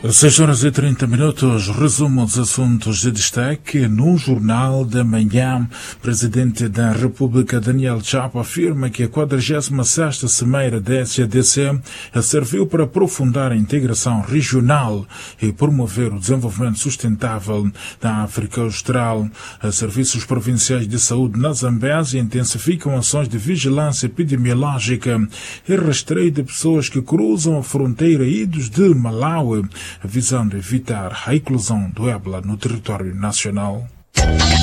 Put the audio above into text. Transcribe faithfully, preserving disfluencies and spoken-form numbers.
seis horas e trinta minutos, resumo os assuntos de destaque no Jornal da Manhã. Presidente da República, Daniel Chapo, afirma que a quadragésima sexta Cimeira da S A D C serviu para aprofundar a integração regional e promover o desenvolvimento sustentável da África Austral. Os serviços provinciais de saúde na Zambésia intensificam ações de vigilância epidemiológica e rastreio de pessoas que cruzam a fronteira idos de Malawi, visando evitar a inclusão do ébola no território nacional.